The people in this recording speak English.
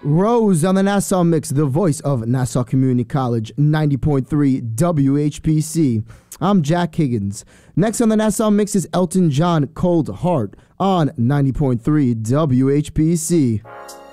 Rose on the Nassau Mix, the voice of Nassau Community College, 90.3 WHPC. I'm Jack Higgins. Next on the Nassau Mix is Elton John, Cold Heart on 90.3 WHPC.